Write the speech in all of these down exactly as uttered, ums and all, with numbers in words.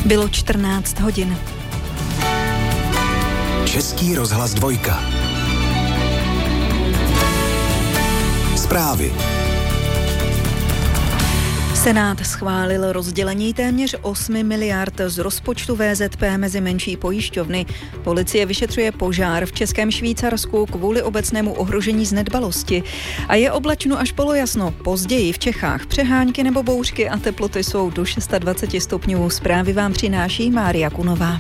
Bylo čtrnáct hodin. Český rozhlas dvojka. Zprávy. Senát schválil rozdělení téměř osm miliard z rozpočtu V Z P mezi menší pojišťovny. Policie vyšetřuje požár v Českém Švýcarsku kvůli obecnému ohrožení z nedbalosti. A je oblačno až polojasno. Později v Čechách přehánky nebo bouřky a teploty jsou do dvacet šest stupňů. Zprávy vám přináší Mária Kunová.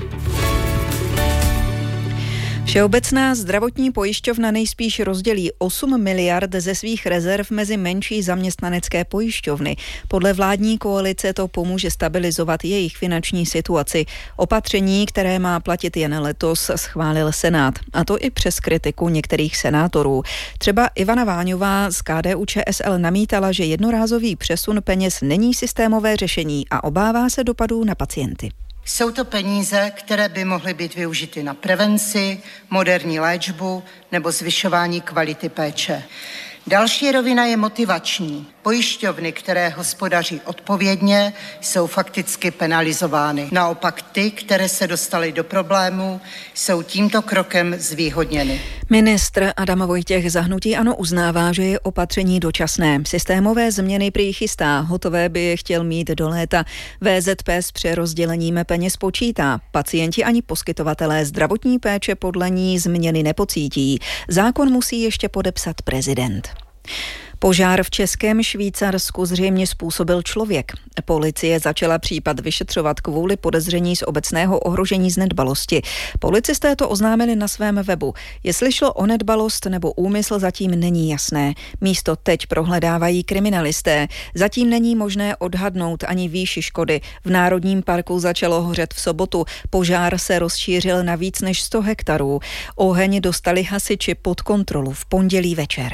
Všeobecná zdravotní pojišťovna nejspíš rozdělí osm miliard ze svých rezerv mezi menší zaměstnanecké pojišťovny. Podle vládní koalice to pomůže stabilizovat jejich finanční situaci. Opatření, které má platit jen letos, schválil Senát. A to i přes kritiku některých senátorů. Třeba Ivana Váňová z K D U Č S L namítala, že jednorázový přesun peněz není systémové řešení a obává se dopadů na pacienty. Jsou to peníze, které by mohly být využity na prevenci, moderní léčbu nebo zvyšování kvality péče. Další rovina je motivační. Pojišťovny, které hospodaří odpovědně, jsou fakticky penalizovány. Naopak ty, které se dostaly do problémů, jsou tímto krokem zvýhodněny. Ministr Adam Vojtěch za hnutí ANO uznává, že je opatření dočasné. Systémové změny prý chystá, hotové by je chtěl mít do léta. V Z P s přerozdělením peněz počítá. Pacienti ani poskytovatelé zdravotní péče podle ní změny nepocítí. Zákon musí ještě podepsat prezident. Požár v Českém Švýcarsku zřejmě způsobil člověk. Policie začala případ vyšetřovat kvůli podezření z obecného ohrožení z nedbalosti. Policisté to oznámili na svém webu. Jestli šlo o nedbalost nebo úmysl, zatím není jasné. Místo teď prohledávají kriminalisté. Zatím není možné odhadnout ani výši škody. V Národním parku začalo hořet v sobotu. Požár se rozšířil na víc než sto hektarů. Oheň dostali hasiči pod kontrolu v pondělí večer.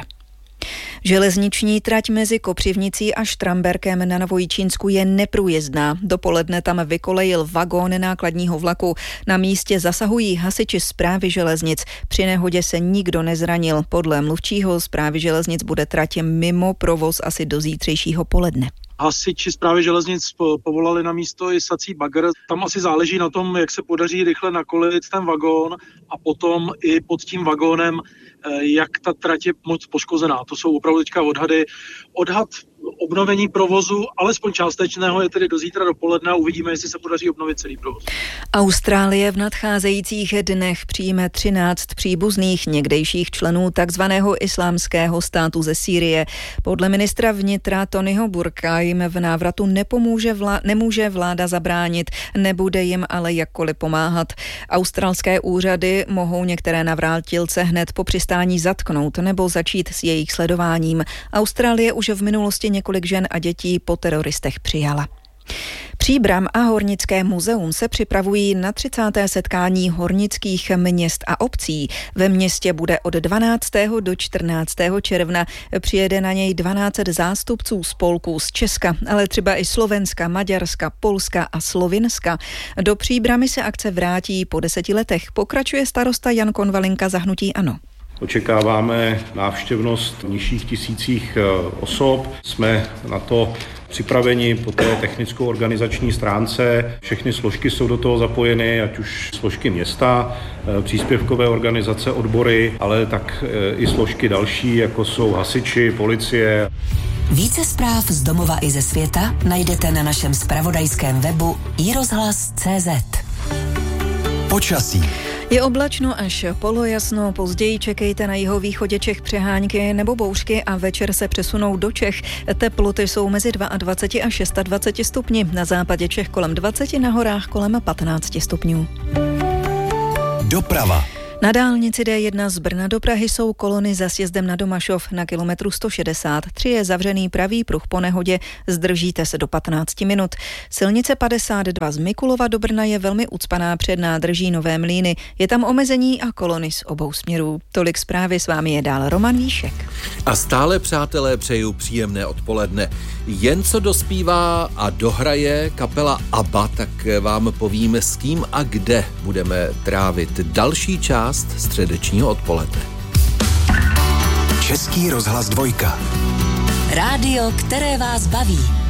Železniční trať mezi Kopřivnicí a Štramberkem na Novojičínsku je neprůjezdná. Dopoledne tam vykolejil vagón nákladního vlaku. Na místě zasahují hasiči Správy železnic. Při nehodě se nikdo nezranil. Podle mluvčího Správy železnic bude trať mimo provoz asi do zítřejšího poledne. Hasiči Správy železnic povolali na místo i sací bagr. Tam asi záleží na tom, jak se podaří rychle nakolit ten vagón a potom i pod tím vagónem, jak ta trať je moc poškozená. To jsou opravdu teďka odhady. Odhad obnovení provozu, alespoň částečného, je tedy do zítra dopoledne a uvidíme, jestli se podaří obnovit celý provoz. Austrálie v nadcházejících dnech přijme třináct příbuzných někdejších členů takzvaného islámského státu ze Sýrie. Podle ministra vnitra Tonyho Burka jim v návratu nepomůže vlá- nemůže vláda zabránit, nebude jim ale jakkoliv pomáhat. Australské úřady mohou některé navrátilce hned po přistání zatknout nebo začít s jejich sledováním. Austrálie už v minulosti několik žen a dětí po teroristech přijala. Příbram a Hornické muzeum se připravují na třicáté setkání hornických měst a obcí. Ve městě bude od dvanáctého do čtrnáctého června. Přijede na něj dvanáct zástupců spolků z Česka, ale třeba i Slovenska, Maďarska, Polska a Slovinska. Do Příbramy se akce vrátí po deseti letech. Pokračuje starosta Jan Konvalinka za hnutí ANO. Očekáváme návštěvnost v nižších tisících osob. Jsme na to připraveni po té technicko-organizační stránce. Všechny složky jsou do toho zapojeny, ať už složky města, příspěvkové organizace, odbory, ale tak i složky další, jako jsou hasiči, policie. Více zpráv z domova i ze světa najdete na našem zpravodajském webu i rozhlas tečka cé zet. Počasí. Je oblačno až polojasno, později čekejte na jihovýchodě Čech přehánky nebo bouřky a večer se přesunou do Čech. Teploty jsou mezi dvacet dva až dvacet šest stupni, na západě Čech kolem dvacet, na horách kolem patnáct stupňů. Doprava. Na dálnici D jedna z Brna do Prahy jsou kolony za sjezdem na Domašov. Na kilometru sto šedesát tři je zavřený pravý pruh po nehodě, zdržíte se do patnáct minut. Silnice padesát dva z Mikulova do Brna je velmi ucpaná před nádrží Nové Mlýny. Je tam omezení a kolony z obou směrů. Tolik zprávy, s vámi je dál Roman Víšek. A stále, přátelé, přeju příjemné odpoledne. Jen co dospívá a dohraje kapela ABBA, tak vám povíme, s kým a kde budeme trávit další část středečního odpoledne. Český rozhlas dvojka. Rádio, které vás baví.